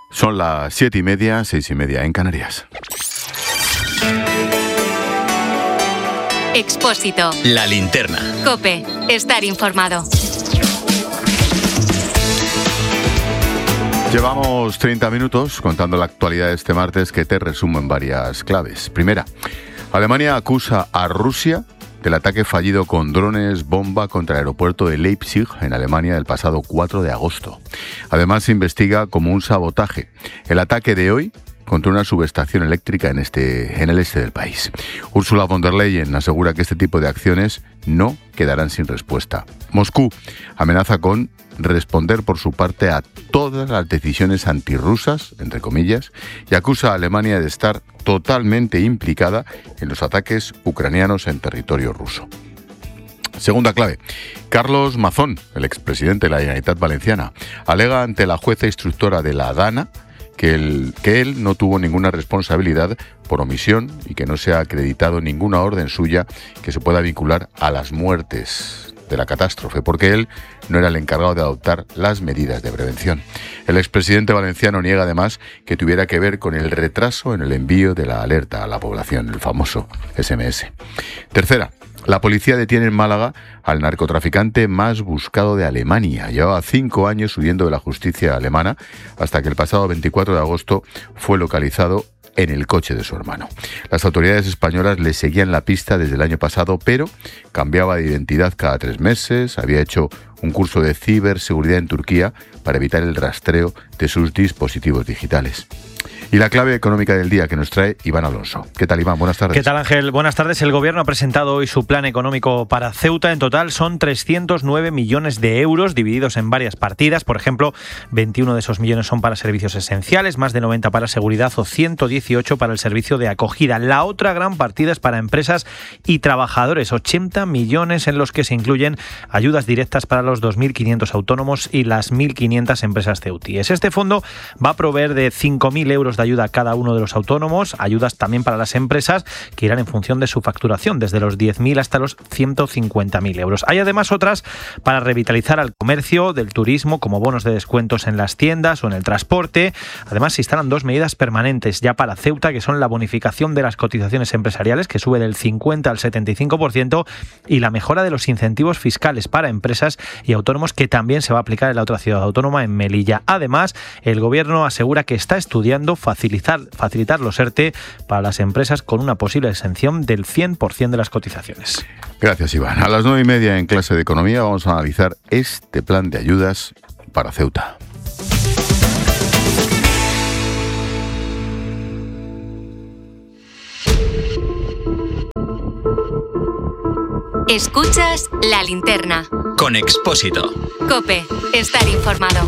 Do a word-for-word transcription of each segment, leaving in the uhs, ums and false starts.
Son las siete y media, seis y media en Canarias. Expósito. La linterna. COPE. Estar informado. Llevamos treinta minutos contando la actualidad de este martes, que te resumo en varias claves. Primera, Alemania acusa a Rusia del ataque fallido con drones bomba contra el aeropuerto de Leipzig, en Alemania, el pasado cuatro de agosto. Además, se investiga como un sabotaje el ataque de hoy contra una subestación eléctrica en, este, en el este del país. Ursula von der Leyen asegura que este tipo de acciones no quedarán sin respuesta. Moscú amenaza con responder por su parte a todas las decisiones antirrusas, entre comillas, y acusa a Alemania de estar totalmente implicada en los ataques ucranianos en territorio ruso. Segunda clave. Carlos Mazón, el expresidente de la Generalitat Valenciana, alega ante la jueza instructora de la DANA que él, que él no tuvo ninguna responsabilidad por omisión y que no se ha acreditado ninguna orden suya que se pueda vincular a las muertes de la catástrofe, porque él no era el encargado de adoptar las medidas de prevención. El expresidente valenciano niega además que tuviera que ver con el retraso en el envío de la alerta a la población, el famoso ese eme ese. Tercera, la policía detiene en Málaga al narcotraficante más buscado de Alemania. Llevaba cinco años huyendo de la justicia alemana hasta que el pasado veinticuatro de agosto fue localizado en el coche de su hermano. Las autoridades españolas le seguían la pista desde el año pasado, pero cambiaba de identidad cada tres meses, había hecho un curso de ciberseguridad en Turquía para evitar el rastreo de sus dispositivos digitales. Y la clave económica del día que nos trae Iván Alonso. ¿Qué tal, Iván? Buenas tardes. ¿Qué tal, Ángel? Buenas tardes. El Gobierno ha presentado hoy su plan económico para Ceuta. En total son trescientos nueve millones de euros divididos en varias partidas. Por ejemplo, veintiuno de esos millones son para servicios esenciales, más de noventa para seguridad o ciento dieciocho para el servicio de acogida. La otra gran partida es para empresas y trabajadores, ochenta millones en los que se incluyen ayudas directas para los dos mil quinientos autónomos y las mil quinientas empresas ceutíes. Este fondo va a proveer de cinco mil euros de ayuda a cada uno de los autónomos, ayudas también para las empresas que irán en función de su facturación, desde los diez mil hasta los ciento cincuenta mil euros. Hay además otras para revitalizar al comercio, del turismo, como bonos de descuentos en las tiendas o en el transporte. Además, se instalan dos medidas permanentes ya para Ceuta, que son la bonificación de las cotizaciones empresariales, que sube del cincuenta al setenta y cinco por ciento, y la mejora de los incentivos fiscales para empresas y autónomos, que también se va a aplicar en la otra ciudad autónoma, en Melilla. Además, el Gobierno asegura que está estudiando facilitar, facilitar los ERTE para las empresas con una posible exención del cien por ciento de las cotizaciones. Gracias, Iván. A las nueve y media en clase de economía vamos a analizar este plan de ayudas para Ceuta. Escuchas La Linterna. Con Expósito. COPE. Estar informado.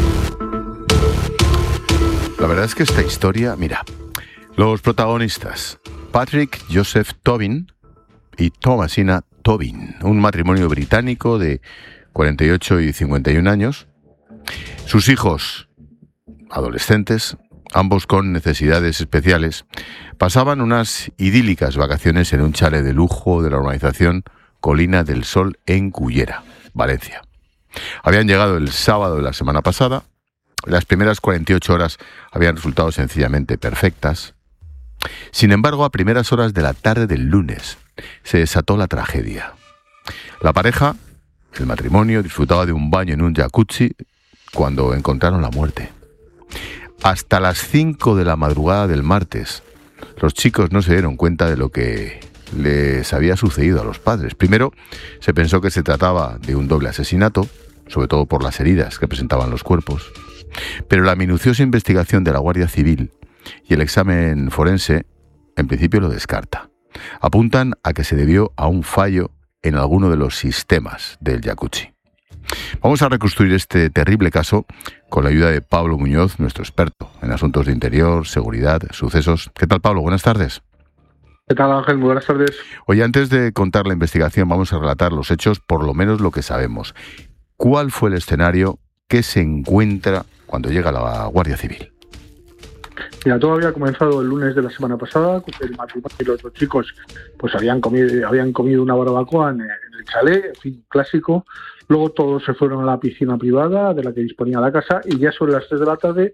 La verdad es que esta historia, mira, los protagonistas, Patrick Joseph Tobin y Thomasina Tobin, un matrimonio británico de cuarenta y ocho y cincuenta y un años, sus hijos, adolescentes, ambos con necesidades especiales, pasaban unas idílicas vacaciones en un chalet de lujo de la urbanización Colina del Sol en Cullera, Valencia. Habían llegado el sábado de la semana pasada. Las primeras cuarenta y ocho horas habían resultado sencillamente perfectas. Sin embargo, a primeras horas de la tarde del lunes se desató la tragedia. La pareja, el matrimonio, disfrutaba de un baño en un jacuzzi cuando encontraron la muerte. Hasta las cinco de la madrugada del martes, los chicos no se dieron cuenta de lo que les había sucedido a los padres. Primero, se pensó que se trataba de un doble asesinato, sobre todo por las heridas que presentaban los cuerpos. Pero la minuciosa investigación de la Guardia Civil y el examen forense, en principio lo descarta. Apuntan a que se debió a un fallo en alguno de los sistemas del jacuzzi. Vamos a reconstruir este terrible caso con la ayuda de Pablo Muñoz, nuestro experto en asuntos de interior, seguridad, sucesos. ¿Qué tal, Pablo? Buenas tardes. ¿Qué tal, Ángel? Muy buenas tardes. Oye, antes de contar la investigación, vamos a relatar los hechos, por lo menos lo que sabemos. ¿Cuál fue el escenario que se encuentra cuando llega la Guardia Civil? Mira, todo había comenzado el lunes de la semana pasada. El matrimonio y los dos chicos pues habían comido, habían comido una barbacoa en, en el chalet, en fin, clásico. Luego todos se fueron a la piscina privada de la que disponía la casa y ya sobre las tres de la tarde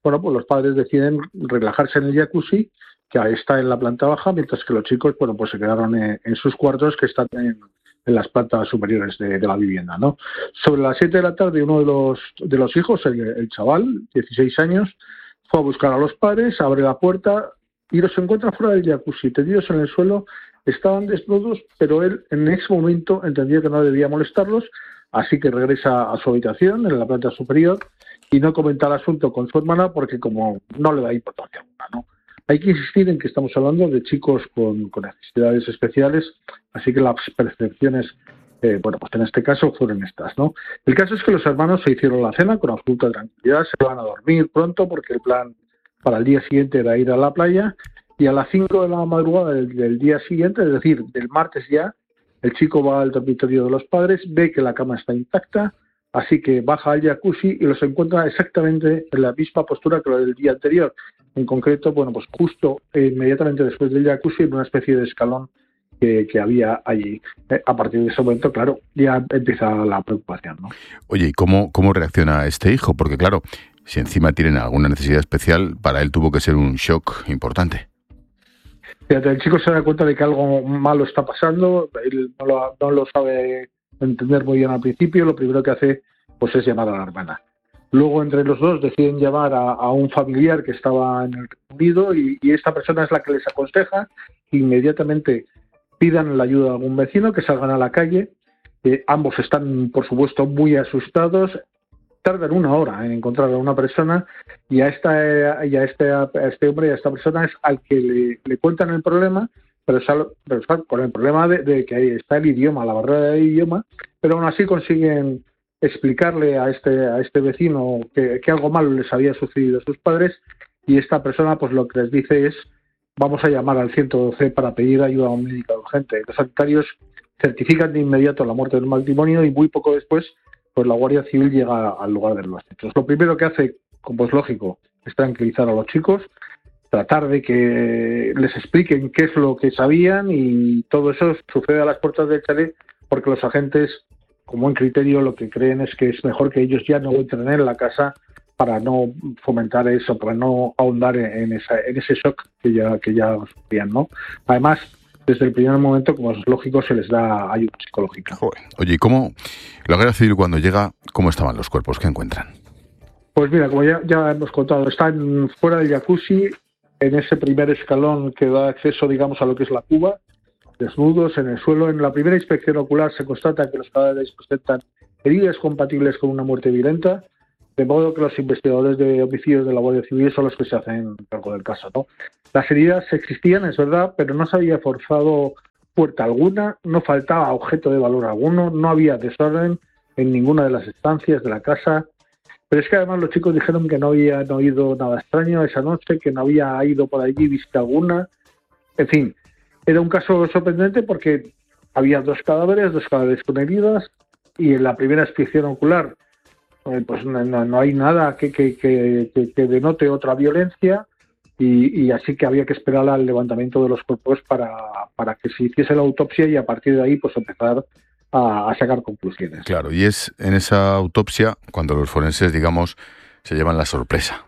bueno, pues los padres deciden relajarse en el jacuzzi, que está en la planta baja, mientras que los chicos, bueno, pues se quedaron en, en sus cuartos que están en, en las plantas superiores de, de la vivienda, ¿no? Sobre las siete de la tarde, uno de los de los hijos, el, el chaval, dieciséis años, fue a buscar a los padres, abre la puerta y los encuentra fuera del jacuzzi, tendidos en el suelo, estaban desnudos, pero él en ese momento entendió que no debía molestarlos, así que regresa a su habitación en la planta superior y no comenta el asunto con su hermana porque como no le da importancia alguna, ¿no? Hay que insistir en que estamos hablando de chicos con, con necesidades especiales, así que las percepciones, eh, bueno, pues en este caso fueron estas, ¿no? El caso es que los hermanos se hicieron la cena con absoluta tranquilidad, se van a dormir pronto porque el plan para el día siguiente era ir a la playa, y a las cinco de la madrugada del, del día siguiente, es decir, del martes ya, el chico va al dormitorio de los padres, ve que la cama está intacta, así que baja al jacuzzi y los encuentra exactamente en la misma postura que la del día anterior. En concreto, bueno, pues justo eh, inmediatamente después del jacuzzi, en una especie de escalón que, que había allí. Eh, a partir de ese momento, claro, ya empieza la preocupación, ¿no? Oye, ¿y cómo, cómo reacciona este hijo? Porque claro, si encima tienen alguna necesidad especial, para él tuvo que ser un shock importante. Fíjate, el chico se da cuenta de que algo malo está pasando, él no lo, no lo sabe entender muy bien al principio, lo primero que hace pues es llamar a la hermana. Luego entre los dos deciden llamar a, a un familiar que estaba en el Reino Unido y, y esta persona es la que les aconseja que inmediatamente pidan la ayuda de algún vecino, que salgan a la calle. Eh, ambos están, por supuesto, muy asustados. Tardan una hora en encontrar a una persona y a, esta, y a, este, a este hombre y a esta persona es al que le, le cuentan el problema, pero, sal, pero sal, con el problema de, de que ahí está el idioma, la barrera del idioma, pero aún así consiguen explicarle a este a este vecino que, que algo malo les había sucedido a sus padres y esta persona pues lo que les dice es vamos a llamar al ciento doce para pedir ayuda a un médico urgente. Los sanitarios certifican de inmediato la muerte del matrimonio y muy poco después pues la Guardia Civil llega al lugar de los hechos. Lo primero que hace, como es lógico, es tranquilizar a los chicos, tratar de que les expliquen qué es lo que sabían y todo eso sucede a las puertas del chalet porque los agentes, con buen criterio, lo que creen es que es mejor que ellos ya no entren en la casa para no fomentar eso, para no ahondar en, esa, en ese shock que ya que ya sufrían, ¿no? Además, desde el primer momento, como es lógico, se les da ayuda psicológica. Joder. Oye, ¿y cómo la Guardia Civil cuando llega, cómo estaban los cuerpos? ¿Qué encuentran? Pues mira, como ya, ya hemos contado, están fuera del jacuzzi, en ese primer escalón que da acceso, digamos, a lo que es la cuba, desnudos en el suelo. En la primera inspección ocular se constata que los cadáveres presentan heridas compatibles con una muerte violenta, de modo que los investigadores de homicidios de la Guardia Civil son los que se hacen cargo del caso, ¿no? Las heridas existían, es verdad, pero no se había forzado puerta alguna, no faltaba objeto de valor alguno, no había desorden en ninguna de las estancias de la casa. Pero es que además los chicos dijeron que no habían oído nada extraño esa noche, que no había ido por allí visita alguna. En fin, era un caso sorprendente porque había dos cadáveres, dos cadáveres con heridas, y en la primera inspección ocular eh, pues no, no, no hay nada que, que, que, que, que denote otra violencia, y, y así que había que esperar al levantamiento de los cuerpos para, para que se hiciese la autopsia y a partir de ahí pues empezar a, a sacar conclusiones. Claro, y es en esa autopsia cuando los forenses, digamos, se llevan la sorpresa.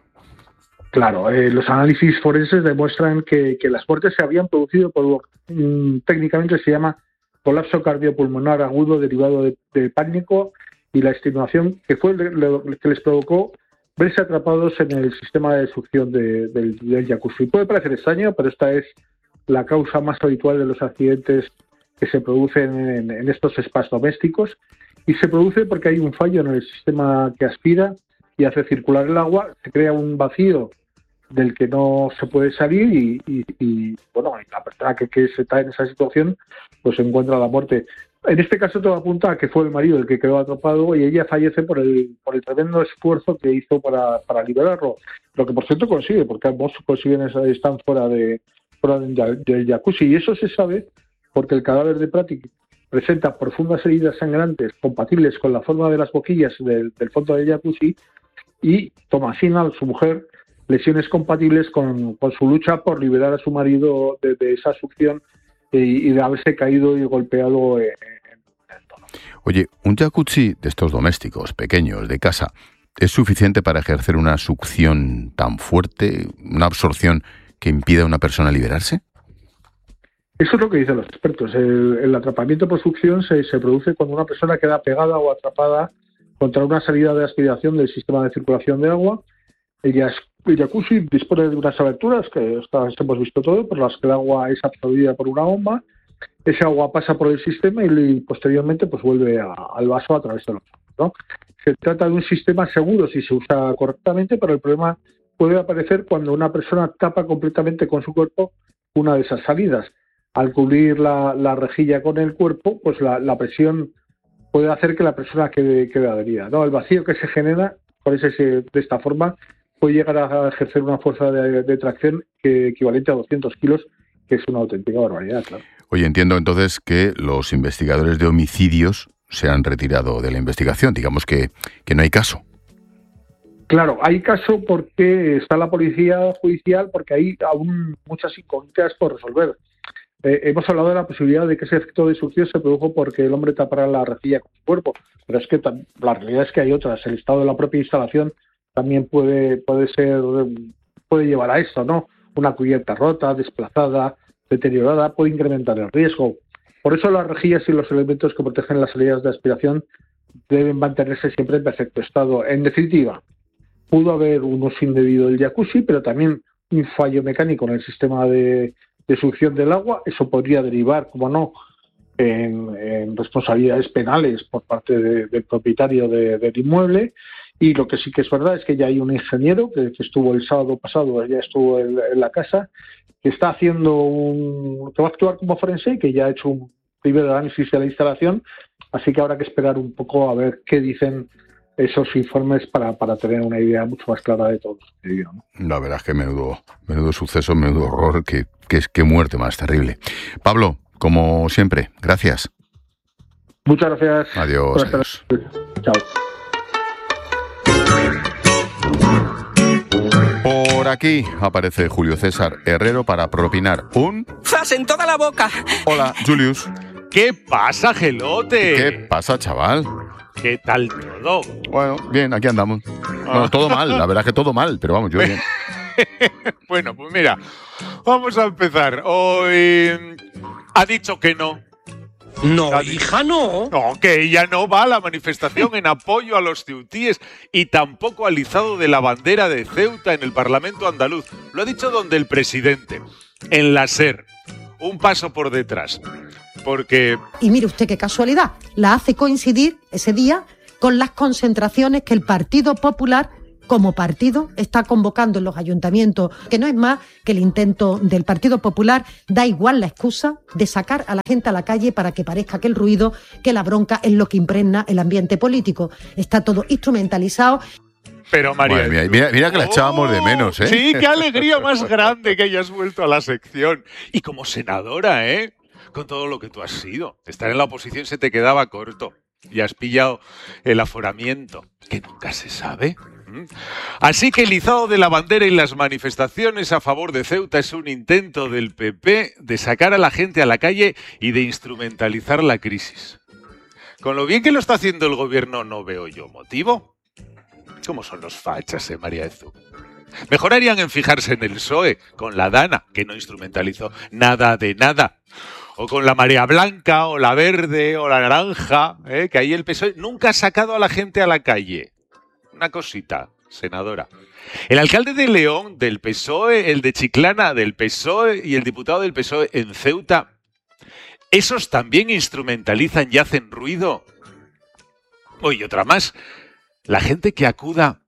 Claro, eh, los análisis forenses demuestran que, que las muertes se habían producido por lo que técnicamente se llama colapso cardiopulmonar agudo derivado de, de pánico, y la extenuación que fue lo que les provocó verse atrapados en el sistema de succión de, del, del jacuzzi. Puede parecer extraño, pero esta es la causa más habitual de los accidentes que se producen en, en estos spas domésticos, y se produce porque hay un fallo en el sistema que aspira y hace circular el agua, se crea un vacío del que no se puede salir y, y, y bueno, la persona que, que está en esa situación pues encuentra la muerte. En este caso todo apunta a que fue el marido el que quedó atrapado y ella fallece por el por el tremendo esfuerzo que hizo para, para liberarlo. Lo que por cierto consigue, porque ambos consiguen están fuera de fuera del jacuzzi, y eso se sabe porque el cadáver de Pratik presenta profundas heridas sangrantes compatibles con la forma de las boquillas del, del fondo del jacuzzi, y Tomasina, su mujer, lesiones compatibles con, con su lucha por liberar a su marido de, de esa succión y, y de haberse caído y golpeado en, en el tono. Oye, un jacuzzi de estos domésticos, pequeños, de casa, ¿es suficiente para ejercer una succión tan fuerte, una absorción que impida a una persona liberarse? Eso es lo que dicen los expertos. El, el atrapamiento por succión se, se produce cuando una persona queda pegada o atrapada contra una salida de aspiración del sistema de circulación de agua. El, el jacuzzi dispone de unas aberturas, que estas hemos visto todo, por las que el agua es absorbida por una bomba. Ese agua pasa por el sistema y, y posteriormente pues vuelve a, al vaso a través de los ojos, ¿no? Se trata de un sistema seguro si se usa correctamente, pero el problema puede aparecer cuando una persona tapa completamente con su cuerpo una de esas salidas. Al cubrir la, la rejilla con el cuerpo, pues la, la presión puede hacer que la persona quede, quede adherida, ¿no? El vacío que se genera por ese, de esta forma puede llegar a ejercer una fuerza de, de tracción que equivalente a doscientos kilos, que es una auténtica barbaridad, claro. Oye, entiendo entonces que los investigadores de homicidios se han retirado de la investigación, digamos que, que no hay caso. Claro, hay caso porque está la policía judicial, porque hay aún muchas incógnitas por resolver. Eh, hemos hablado de la posibilidad de que ese efecto de succión se produjo porque el hombre tapara la rejilla con su cuerpo, pero es que tam- la realidad es que hay otras. El estado de la propia instalación también puede puede ser puede llevar a esto, ¿no? Una cubierta rota, desplazada, deteriorada, puede incrementar el riesgo. Por eso las rejillas y los elementos que protegen las salidas de aspiración deben mantenerse siempre en perfecto estado. En definitiva, pudo haber un uso indebido del jacuzzi, pero también un fallo mecánico en el sistema de de succión del agua. Eso podría derivar, como no, en, en responsabilidades penales por parte de, del propietario de, del inmueble. Y lo que sí que es verdad es que ya hay un ingeniero que, que estuvo el sábado pasado, ya estuvo en, en la casa, que está haciendo un, que va a actuar como forense y que ya ha hecho un primer análisis de la instalación. Así que habrá que esperar un poco a ver qué dicen esos informes para, para tener una idea mucho más clara de todo lo sucedido, ¿no? La verdad es que menudo, menudo suceso, menudo horror, que, que, qué muerte más terrible. Pablo, como siempre, gracias. Muchas gracias. Adiós. adiós. Chao. Por aquí aparece Julio César Herrero para propinar un... ¡Zas en toda la boca! Hola, Julius. ¿Qué pasa, gelote? ¿Qué pasa, chaval? ¿Qué tal todo? Bueno, bien, aquí andamos. Bueno, todo mal, la verdad es que todo mal, pero vamos, yo bien. Bueno, pues mira, vamos a empezar. Hoy ha dicho que no. No, hija, no. No, que ella no va a la manifestación en apoyo a los ceutíes y tampoco al izado de la bandera de Ceuta en el Parlamento andaluz. Lo ha dicho donde el presidente, en la SER. Un paso por detrás. Porque... Y mire usted qué casualidad, la hace coincidir ese día con las concentraciones que el Partido Popular, como partido, está convocando en los ayuntamientos, que no es más que el intento del Partido Popular, da igual la excusa de sacar a la gente a la calle para que parezca que el ruido, que la bronca es lo que impregna el ambiente político. Está todo instrumentalizado. Pero María, mía, mira, mira que la echábamos de menos, ¿eh? Sí, qué alegría más grande que hayas vuelto a la sección. Y como senadora, ¿eh? Con todo lo que tú has sido. Estar en la oposición se te quedaba corto. Y has pillado el aforamiento, que nunca se sabe. ¿Mm? Así que el izado de la bandera y las manifestaciones a favor de Ceuta es un intento del P P de sacar a la gente a la calle y de instrumentalizar la crisis. Con lo bien que lo está haciendo el gobierno, no veo yo motivo. ¿Cómo son los fachas, eh, María Ezú? Mejor harían en fijarse en el P S O E, con la Dana, que no instrumentalizó nada de nada. O con la marea blanca, o la verde, o la naranja, ¿eh? Que ahí el P S O E nunca ha sacado a la gente a la calle. Una cosita, senadora. El alcalde de León, del P S O E, el de Chiclana, del P S O E, y el diputado del P S O E en Ceuta, ¿esos también instrumentalizan y hacen ruido? Oye, otra más. La gente que acuda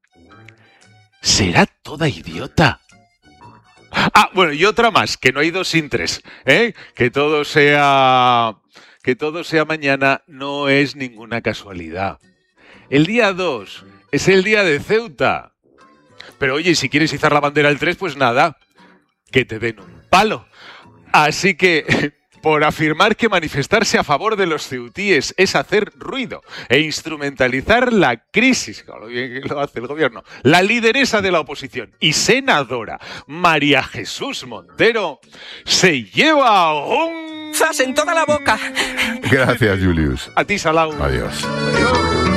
será toda idiota. Ah, bueno, y otra más, que no hay dos sin tres, ¿eh? Que todo sea, que todo sea mañana no es ninguna casualidad. El día dos es el día de Ceuta. Pero oye, si quieres izar la bandera el tres, pues nada, que te den un palo. Así que... por afirmar que manifestarse a favor de los ceutíes es hacer ruido e instrumentalizar la crisis, como bien lo hace el gobierno, la lideresa de la oposición y senadora María Jesús Montero se lleva un... ¡Zas en toda la boca! Gracias, Julius. A ti, Salau. Adiós. Adiós.